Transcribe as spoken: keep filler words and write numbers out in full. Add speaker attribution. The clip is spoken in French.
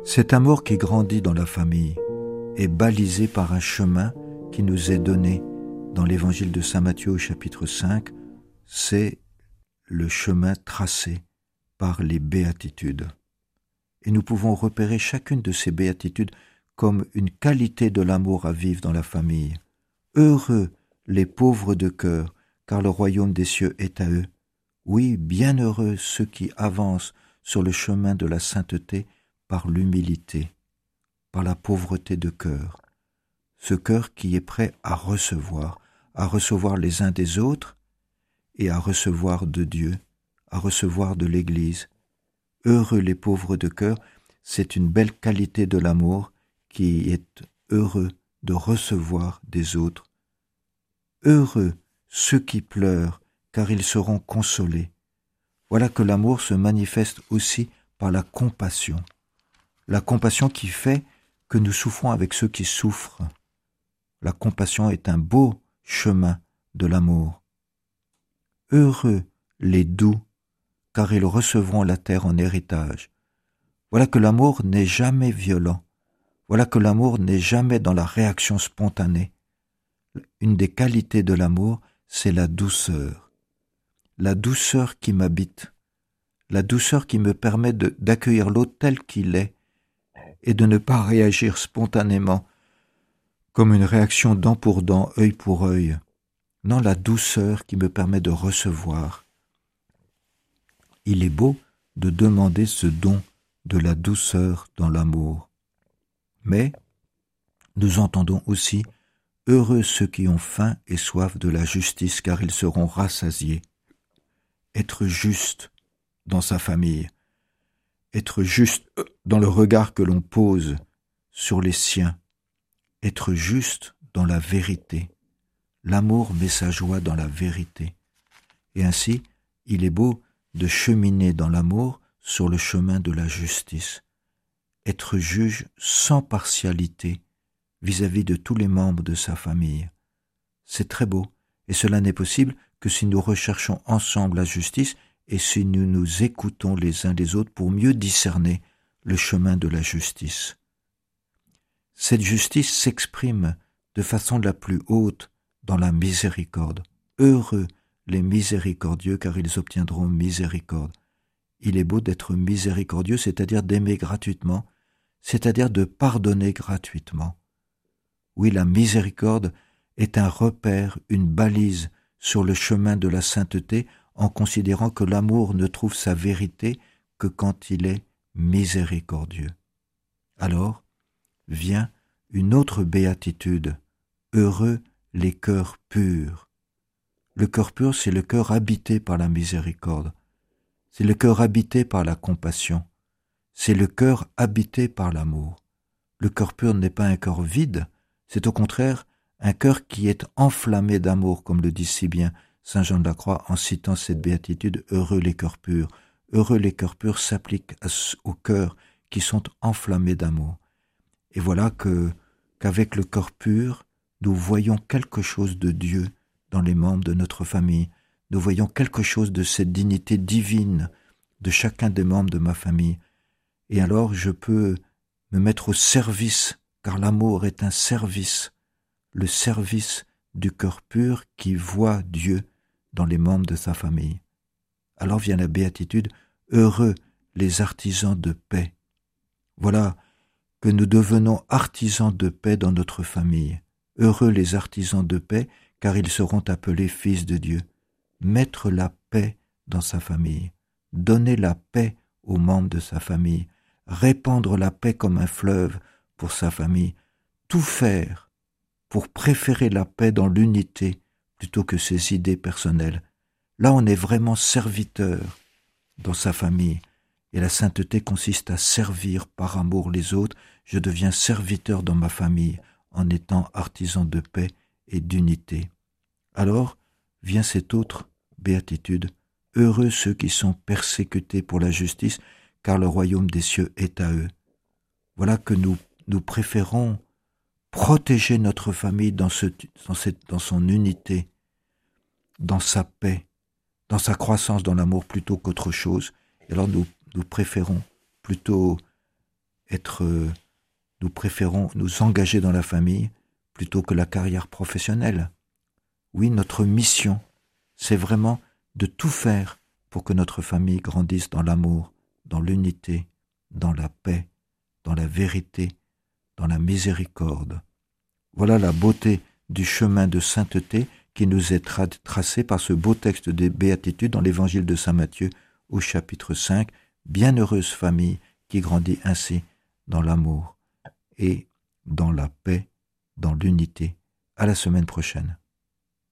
Speaker 1: Cet amour qui grandit dans la famille est balisé par un chemin qui nous est donné dans l'évangile de saint Matthieu au chapitre cinq, c'est le chemin tracé par les béatitudes. Et nous pouvons repérer chacune de ces béatitudes comme une qualité de l'amour à vivre dans la famille. Heureux les pauvres de cœur, car le royaume des cieux est à eux. Oui, bienheureux ceux qui avancent sur le chemin de la sainteté par l'humilité, par la pauvreté de cœur. Ce cœur qui est prêt à recevoir, à recevoir les uns des autres et à recevoir de Dieu, à recevoir de l'Église. Heureux les pauvres de cœur, c'est une belle qualité de l'amour qui est heureux de recevoir des autres. Heureux ceux qui pleurent, car ils seront consolés. Voilà que l'amour se manifeste aussi par la compassion. La compassion qui fait que nous souffrons avec ceux qui souffrent. La compassion est un beau chemin de l'amour. Heureux les doux, car ils recevront la terre en héritage. Voilà que l'amour n'est jamais violent. Voilà que l'amour n'est jamais dans la réaction spontanée. Une des qualités de l'amour, c'est la douceur. La douceur qui m'habite. La douceur qui me permet de, d'accueillir l'autre tel qu'il est et de ne pas réagir spontanément comme une réaction dent pour dent, œil pour œil. Non, la douceur qui me permet de recevoir. Il est beau de demander ce don de la douceur dans l'amour. Mais nous entendons aussi « Heureux ceux qui ont faim et soif de la justice, car ils seront rassasiés. » Être juste dans sa famille, être juste dans le regard que l'on pose sur les siens, être juste dans la vérité. L'amour met sa joie dans la vérité. Et ainsi, il est beau de cheminer dans l'amour sur le chemin de la justice. Être juge sans partialité vis-à-vis de tous les membres de sa famille. C'est très beau, et cela n'est possible que si nous recherchons ensemble la justice et si nous nous écoutons les uns les autres pour mieux discerner le chemin de la justice. Cette justice s'exprime de façon la plus haute dans la miséricorde. Heureux les miséricordieux, car ils obtiendront miséricorde. Il est beau d'être miséricordieux, c'est-à-dire d'aimer gratuitement, c'est-à-dire de pardonner gratuitement. Oui, la miséricorde est un repère, une balise sur le chemin de la sainteté, en considérant que l'amour ne trouve sa vérité que quand il est miséricordieux. Alors vient une autre béatitude. Heureux les cœurs purs. Le cœur pur, c'est le cœur habité par la miséricorde. C'est le cœur habité par la compassion. C'est le cœur habité par l'amour. Le cœur pur n'est pas un cœur vide, c'est au contraire un cœur qui est enflammé d'amour, comme le dit si bien saint Jean de la Croix en citant cette béatitude « Heureux les cœurs purs ». Heureux les cœurs purs s'applique aux cœurs qui sont enflammés d'amour. Et voilà que qu'avec le cœur pur, nous voyons quelque chose de Dieu dans les membres de notre famille. Nous voyons quelque chose de cette dignité divine de chacun des membres de ma famille. Et alors je peux me mettre au service, car l'amour est un service, le service du cœur pur qui voit Dieu dans les membres de sa famille. Alors vient la béatitude, heureux les artisans de paix. Voilà que nous devenons artisans de paix dans notre famille. Heureux les artisans de paix, car ils seront appelés fils de Dieu. Mettre la paix dans sa famille, donner la paix aux membres de sa famille, répandre la paix comme un fleuve pour sa famille, tout faire pour préférer la paix dans l'unité plutôt que ses idées personnelles. Là, on est vraiment serviteur dans sa famille. Et la sainteté consiste à servir par amour les autres. Je deviens serviteur dans ma famille en étant artisan de paix et d'unité. Alors vient cette autre béatitude. Heureux ceux qui sont persécutés pour la justice, car le royaume des cieux est à eux. Voilà que nous, nous préférons protéger notre famille dans, ce, dans, cette, dans son unité, dans sa paix, dans sa croissance dans l'amour plutôt qu'autre chose. Et alors nous, nous préférons plutôt être, nous préférons nous engager dans la famille plutôt que la carrière professionnelle. Oui, notre mission, c'est vraiment de tout faire pour que notre famille grandisse dans l'amour, dans l'unité, dans la paix, dans la vérité, dans la miséricorde. Voilà la beauté du chemin de sainteté qui nous est tra- tracé par ce beau texte des Béatitudes dans l'évangile de saint Matthieu au chapitre cinq. Bienheureuse famille qui grandit ainsi dans l'amour et dans la paix, dans l'unité. À la semaine prochaine.